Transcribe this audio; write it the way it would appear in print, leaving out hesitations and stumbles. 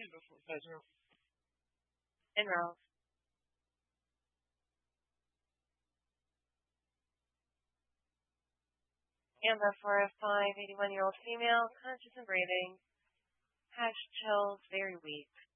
And Ralph. Amber for a 581-year-old female, conscious and breathing. Hash chills, very weak.